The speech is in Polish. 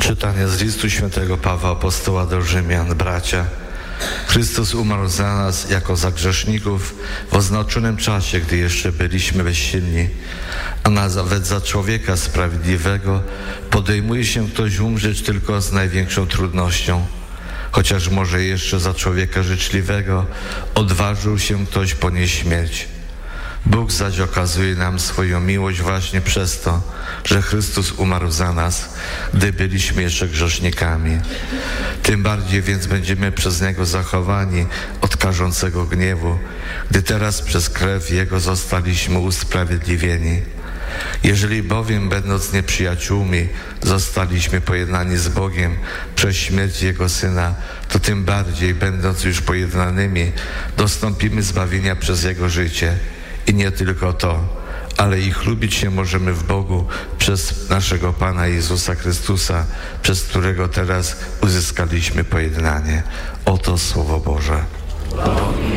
Czytanie z listu świętego Pawła Apostoła do Rzymian. Bracia, Chrystus umarł za nas jako za grzeszników w oznaczonym czasie, gdy jeszcze byliśmy bezsilni, a nawet za człowieka sprawiedliwego podejmuje się ktoś umrzeć tylko z największą trudnością. Chociaż może jeszcze za człowieka życzliwego odważył się ktoś ponieść śmierć. Bóg zaś okazuje nam swoją miłość właśnie przez to, że Chrystus umarł za nas, gdy byliśmy jeszcze grzesznikami. Tym bardziej więc będziemy przez Niego zachowani od karzącego gniewu, gdy teraz przez krew Jego zostaliśmy usprawiedliwieni. Jeżeli bowiem, będąc nieprzyjaciółmi, zostaliśmy pojednani z Bogiem przez śmierć Jego Syna, to tym bardziej, będąc już pojednanymi, dostąpimy zbawienia przez Jego życie. I nie tylko to, ale i chlubić się możemy w Bogu przez naszego Pana Jezusa Chrystusa, przez którego teraz uzyskaliśmy pojednanie. Oto Słowo Boże.